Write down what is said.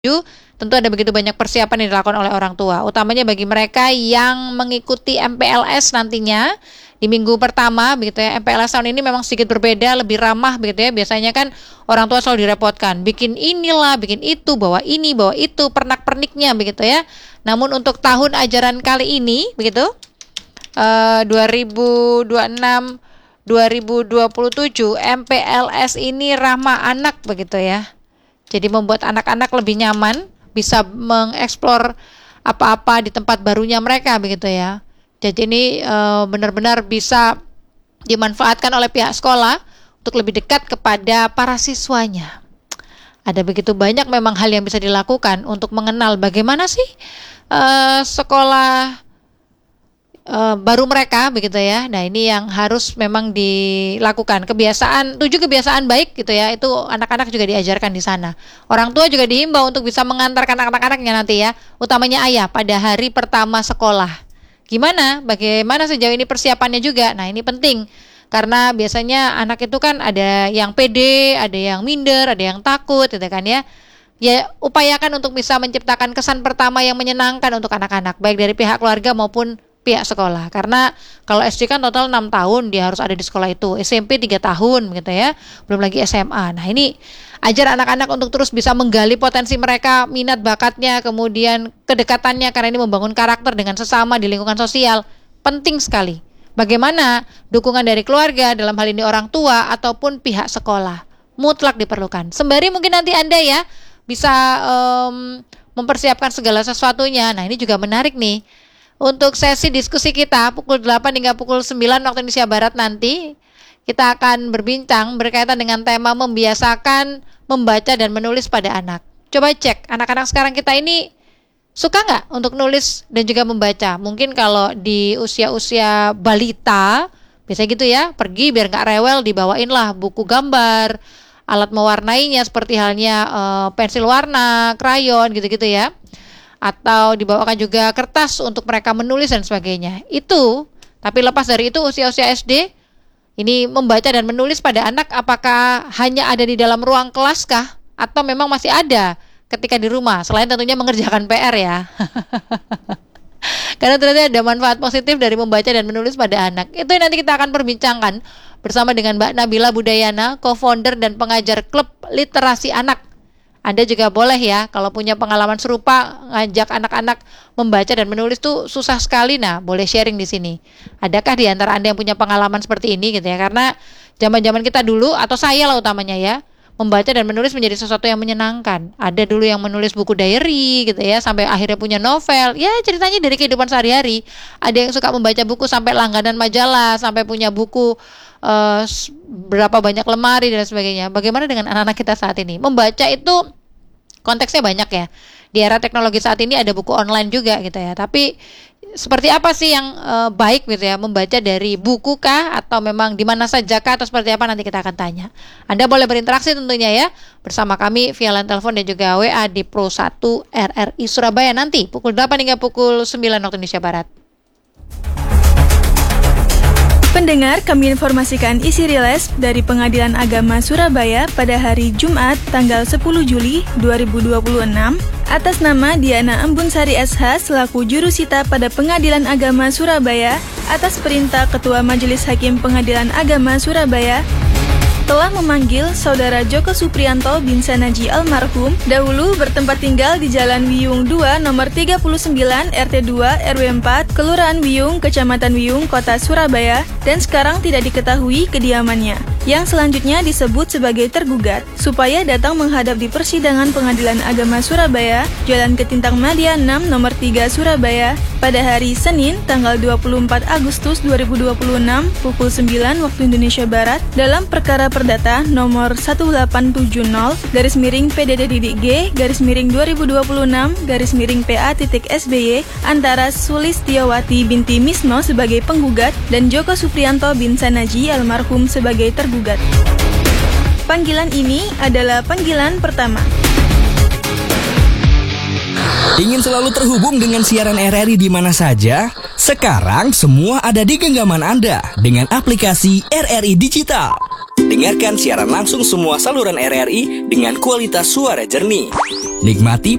tentu ada begitu banyak persiapan yang dilakukan oleh orang tua, utamanya bagi mereka yang mengikuti MPLS nantinya di minggu pertama begitu ya. MPLS tahun ini memang sedikit berbeda, lebih ramah begitu ya. Biasanya kan orang tua selalu direpotkan, bikin inilah, bikin itu, bawa ini, bawa itu, pernak-perniknya begitu ya. Namun untuk tahun ajaran kali ini begitu 2026 2027 MPLS ini ramah anak begitu ya. Jadi membuat anak-anak lebih nyaman, bisa mengeksplor apa-apa di tempat barunya mereka begitu ya. Jadi ini benar-benar bisa dimanfaatkan oleh pihak sekolah untuk lebih dekat kepada para siswanya. Ada begitu banyak memang hal yang bisa dilakukan untuk mengenal bagaimana sih sekolah baru mereka begitu ya. Nah ini yang harus memang dilakukan. 7 kebiasaan baik gitu ya, itu anak-anak juga diajarkan di sana. Orang tua juga dihimbau untuk bisa mengantarkan anak-anaknya nanti ya, utamanya ayah pada hari pertama sekolah. Bagaimana sejauh ini persiapannya juga. Nah ini penting, karena biasanya anak itu kan ada yang pede, ada yang minder, ada yang takut gitu kan ya. Ya upayakan untuk bisa menciptakan kesan pertama yang menyenangkan untuk anak-anak, baik dari pihak keluarga maupun pihak sekolah. Karena kalau SD kan total 6 tahun dia harus ada di sekolah itu, SMP 3 tahun gitu ya, belum lagi SMA. Nah ini ajar anak-anak untuk terus bisa menggali potensi mereka, minat bakatnya, kemudian kedekatannya, karena ini membangun karakter dengan sesama di lingkungan sosial. Penting sekali bagaimana dukungan dari keluarga, dalam hal ini orang tua ataupun pihak sekolah, mutlak diperlukan. Sembari mungkin nanti Anda ya bisa mempersiapkan segala sesuatunya. Nah ini juga menarik nih untuk sesi diskusi kita pukul 8 hingga pukul 9 waktu Indonesia Barat nanti. Kita akan berbincang berkaitan dengan tema membiasakan membaca dan menulis pada anak. Coba cek, anak-anak sekarang kita ini suka nggak untuk nulis dan juga membaca? Mungkin kalau di usia-usia balita, biasanya gitu ya, pergi biar nggak rewel, dibawain lah buku gambar, alat mewarnainya seperti halnya pensil warna, krayon gitu-gitu ya. Atau dibawakan juga kertas untuk mereka menulis dan sebagainya. Itu, tapi lepas dari itu usia-usia SD, ini membaca dan menulis pada anak apakah hanya ada di dalam ruang kelas kah? Atau memang masih ada ketika di rumah, selain tentunya mengerjakan PR ya. Karena ternyata ada manfaat positif dari membaca dan menulis pada anak. Itu yang nanti kita akan perbincangkan bersama dengan Mbak Nabila Budayana, co-founder dan pengajar klub literasi anak. Anda juga boleh ya, kalau punya pengalaman serupa ngajak anak-anak membaca dan menulis tuh susah sekali. Nah, boleh sharing di sini. Adakah di antara Anda yang punya pengalaman seperti ini gitu ya? Karena zaman-zaman kita dulu, atau saya lah utamanya ya, membaca dan menulis menjadi sesuatu yang menyenangkan. Ada dulu yang menulis buku diary gitu ya, sampai akhirnya punya novel. Ya ceritanya dari kehidupan sehari-hari. Ada yang suka membaca buku sampai langganan majalah, sampai punya buku berapa banyak lemari dan sebagainya. Bagaimana dengan anak-anak kita saat ini? Membaca itu konteksnya banyak ya. Di era teknologi saat ini ada buku online juga gitu ya. Tapi seperti apa sih yang baik gitu ya? Membaca dari buku kah atau memang di mana saja kah atau seperti apa, nanti kita akan tanya. Anda boleh berinteraksi tentunya ya bersama kami via line telepon dan juga WA di Pro 1 RRI Surabaya nanti pukul 8 hingga pukul 9 waktu Indonesia Barat. Pendengar, kami informasikan isi rilis dari Pengadilan Agama Surabaya pada hari Jumat tanggal 10 Juli 2026 atas nama Diana Embunsari SH selaku jurusita pada Pengadilan Agama Surabaya atas perintah Ketua Majelis Hakim Pengadilan Agama Surabaya telah memanggil Saudara Joko Supriyanto bin Sanaji almarhum, dahulu bertempat tinggal di Jalan Wiyung 2 nomor 39 RT 2 RW 4 Kelurahan Wiyung, Kecamatan Wiyung, Kota Surabaya, dan sekarang tidak diketahui kediamannya, yang selanjutnya disebut sebagai tergugat, supaya datang menghadap di persidangan Pengadilan Agama Surabaya, Jalan Ketintang Madia 6 nomor 3 Surabaya, pada hari Senin tanggal 24 Agustus 2026 pukul 9 waktu Indonesia Barat dalam perkara perdata nomor 1870-PDDG-2026-PA.SBY antara Sulistiawati binti Misno sebagai penggugat dan Joko Supriyanto bin Sanaji almarhum sebagai tergugat. Panggilan ini adalah panggilan pertama. Ingin selalu terhubung dengan siaran RRI di mana saja? Sekarang semua ada di genggaman Anda dengan aplikasi RRI Digital. Dengarkan siaran langsung semua saluran RRI dengan kualitas suara jernih. Nikmati